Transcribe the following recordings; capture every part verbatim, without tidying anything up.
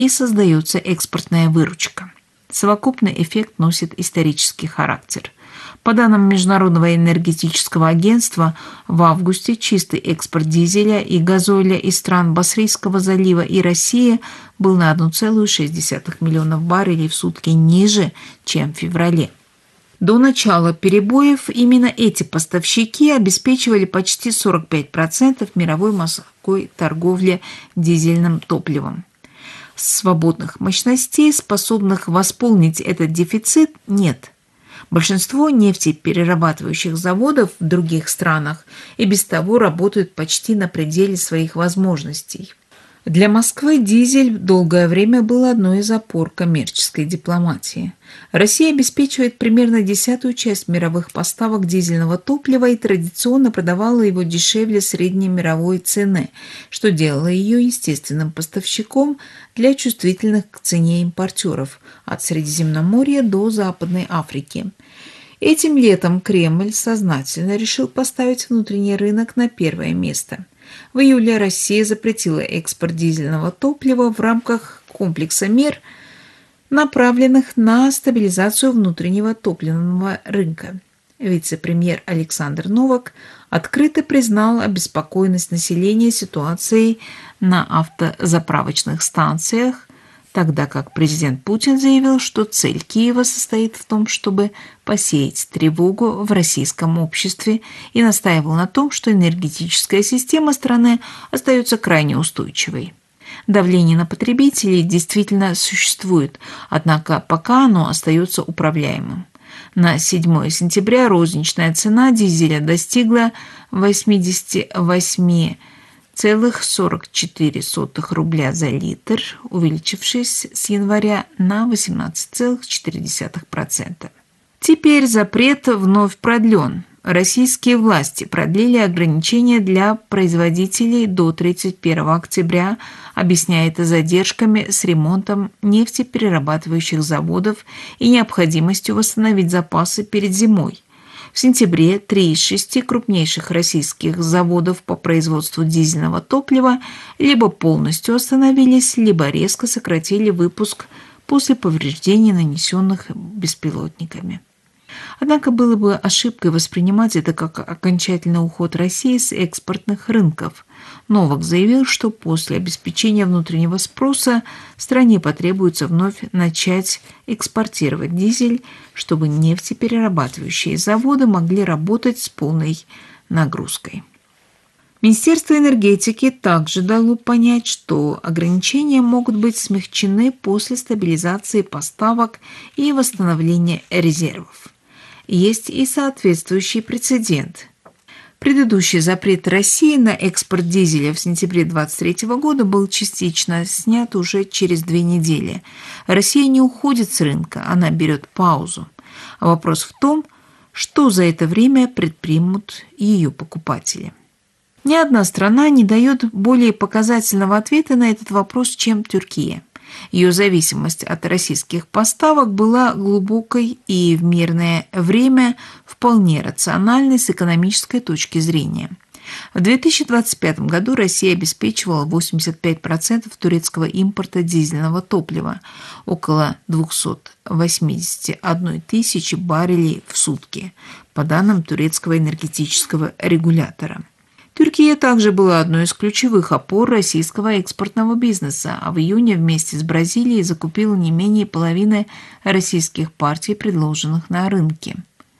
и создается экспортная выручка. Совокупный эффект носит исторический характер. По данным Международного энергетического агентства, в августе чистый экспорт дизеля и газоля из стран Басрейского залива и России был на одна целая шесть десятых миллиона баррелей в сутки ниже, чем в феврале. До начала перебоев именно эти поставщики обеспечивали почти сорок пять процентов мировой морской торговли дизельным топливом. Свободных мощностей, способных восполнить этот дефицит, нет. Большинство нефтеперерабатывающих заводов в других странах и без того работают почти на пределе своих возможностей. Для Москвы дизель долгое время был одной из опор коммерческой дипломатии. Россия обеспечивает примерно десятую часть мировых поставок дизельного топлива и традиционно продавала его дешевле средней мировой цены, что делало ее естественным поставщиком для чувствительных к цене импортеров от Средиземноморья до Западной Африки. Этим летом Кремль сознательно решил поставить внутренний рынок на первое место. В июле Россия запретила экспорт дизельного топлива в рамках комплекса мер, направленных на стабилизацию внутреннего топливного рынка. Вице-премьер Александр Новак открыто признал обеспокоенность населения ситуацией на автозаправочных станциях, тогда как президент Путин заявил, что цель Киева состоит в том, чтобы посеять тревогу в российском обществе, и настаивал на том, что энергетическая система страны остается крайне устойчивой. Давление на потребителей действительно существует, однако пока оно остается управляемым. На седьмое сентября розничная цена дизеля достигла восемьдесят восемь целых сорок четыре сотых рубля за литр, увеличившись с января на восемнадцать целых четыре десятых процента. Теперь запрет вновь продлен. Российские власти продлили ограничения для производителей до тридцать первого октября, объясняя это задержками с ремонтом нефтеперерабатывающих заводов и необходимостью восстановить запасы перед зимой. В сентябре три из шести крупнейших российских заводов по производству дизельного топлива либо полностью остановились, либо резко сократили выпуск после повреждений, нанесенных беспилотниками. Однако было бы ошибкой воспринимать это как окончательный уход России с экспортных рынков. Новак заявил, что после обеспечения внутреннего спроса стране потребуется вновь начать экспортировать дизель, чтобы нефтеперерабатывающие заводы могли работать с полной нагрузкой. Министерство энергетики также дало понять, что ограничения могут быть смягчены после стабилизации поставок и восстановления резервов. Есть и соответствующий прецедент. Предыдущий запрет России на экспорт дизеля в сентябре две тысячи двадцать третьего года был частично снят уже через две недели. Россия не уходит с рынка, она берет паузу. А вопрос в том, что за это время предпримут ее покупатели. Ни одна страна не дает более показательного ответа на этот вопрос, чем Турция. Ее зависимость от российских поставок была глубокой и в мирное время вполне рациональной с экономической точки зрения. В две тысячи двадцать пятом году Россия обеспечивала восемьдесят пять процентов турецкого импорта дизельного топлива, около двести восемьдесят одна тысяча баррелей в сутки, по данным турецкого энергетического регулятора. Турция также была одной из ключевых опор российского экспортного бизнеса, а в июне вместе с Бразилией закупила не менее половины российских партий, предложенных на рынке.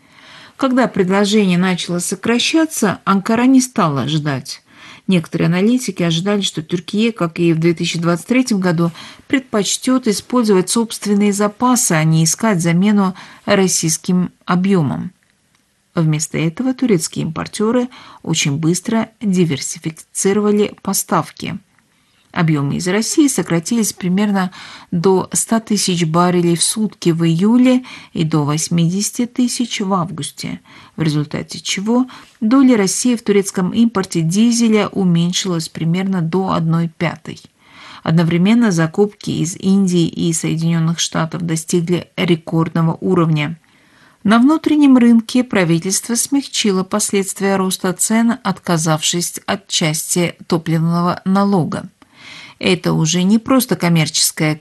Когда предложение начало сокращаться, Анкара не стала ждать. Некоторые аналитики ожидали, что Турция, как и в две тысячи двадцать третьем году, предпочтет использовать собственные запасы, а не искать замену российским объемам. Вместо этого турецкие импортеры очень быстро диверсифицировали поставки. Объемы из России сократились примерно до ста тысяч баррелей в сутки в июле и до восьмидесяти тысяч в августе, в результате чего доля России в турецком импорте дизеля уменьшилась примерно до одной пятой. Одновременно закупки из Индии и Соединенных Штатов достигли рекордного уровня. На внутреннем рынке правительство смягчило последствия роста цен, отказавшись от части топливного налога. Это уже не просто коммерческая